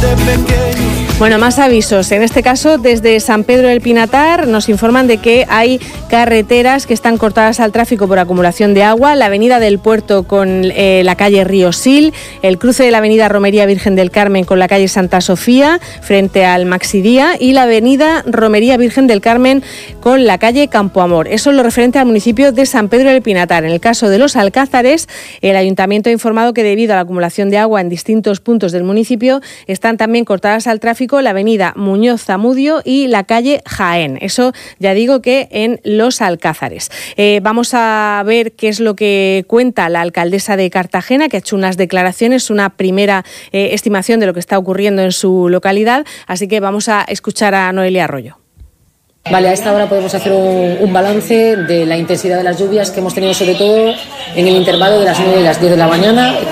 Bueno, más avisos. En este caso, desde San Pedro del Pinatar nos informan de que hay carreteras que están cortadas al tráfico por acumulación de agua. La avenida del Puerto con la calle Río Sil, el cruce de la avenida Romería Virgen del Carmen con la calle Santa Sofía frente al Maxidía y la avenida Romería Virgen del Carmen con la calle Campo Amor. Eso es lo referente al municipio de San Pedro del Pinatar. En el caso de los Alcázares, el ayuntamiento ha informado que debido a la acumulación de agua en distintos puntos del municipio están también cortadas al tráfico la avenida Muñoz Zamudio y la calle Jaén. Eso ya digo que en Los Alcázares. Vamos a ver qué es lo que cuenta la alcaldesa de Cartagena, que ha hecho unas declaraciones, una primera estimación de lo que está ocurriendo en su localidad. Así que vamos a escuchar a Noelia Arroyo. Vale, a esta hora podemos hacer un balance de la intensidad de las lluvias que hemos tenido, sobre todo en el intervalo de las 9 y las 10 de la mañana.